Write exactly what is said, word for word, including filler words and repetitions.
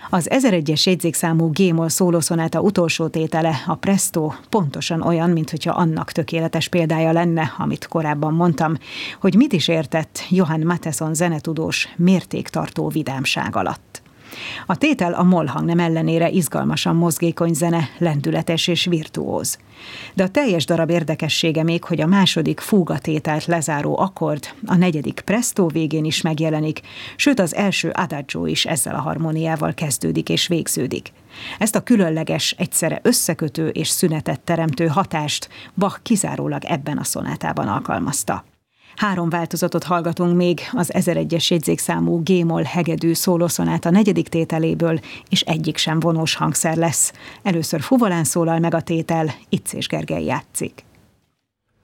Az ezeregyes jegyzékszámú G-moll szólószonáta utolsó tétele, a Presto, pontosan olyan, mintha annak tökéletes példája lenne, amit korábban mondtam, hogy mit is értett Johann Mattheson zenetudós mértéktartó vidámság alatt. A tétel a mollhangnem ellenére izgalmasan mozgékony zene, lendületes és virtuóz. De a teljes darab érdekessége még, hogy a második fúgatételt lezáró akkord a negyedik Presto végén is megjelenik, sőt az első Adagio is ezzel a harmóniával kezdődik és végződik. Ezt a különleges, egyszerre összekötő és szünetet teremtő hatást Bach kizárólag ebben a szonátában alkalmazta. Három változatot hallgatunk még az ezeregyes jegyzékszámú G-moll hegedű szólószonáta negyedik tételéből, és egyik sem vonós hangszer lesz. Először fuvolán szólal meg a tétel, Itz és Gergely játszik.